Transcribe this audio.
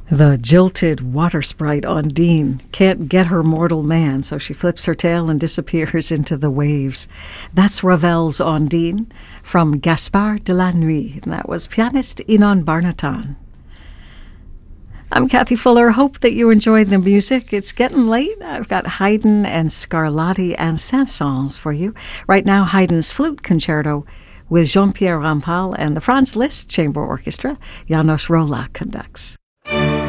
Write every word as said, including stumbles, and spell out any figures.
The jilted water sprite Ondine can't get her mortal man, so she flips her tail and disappears into the waves. That's Ravel's Ondine from Gaspard de la Nuit, and that was pianist Inon Barnatan. I'm Kathy Fuller. Hope that you enjoyed the music. It's getting late. I've got Haydn and Scarlatti and Saint-Saëns for you. Right now, Haydn's Flute Concerto with Jean-Pierre Rampal and the Franz Liszt Chamber Orchestra. Janos Rolla conducts.